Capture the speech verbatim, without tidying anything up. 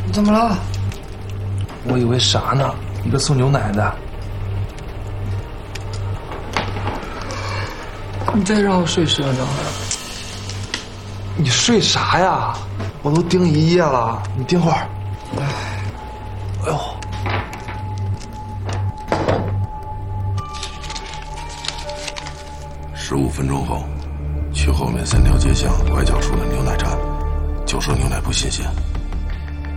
你怎么了？ 我以为啥呢？一个送牛奶的。 你再让我睡十分钟。 你睡啥呀？我都盯一夜了，你盯会儿。哎，哎呦！ 十五分钟后，去后面三条街巷拐角处的牛奶站，就说牛奶不新鲜。